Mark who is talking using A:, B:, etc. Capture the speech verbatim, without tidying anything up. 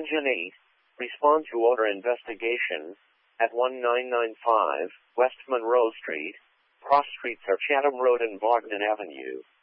A: Engine eight, respond to odor investigation at one nine nine five West Monroe Street, cross streets are Chatham Road and Bogdan Avenue.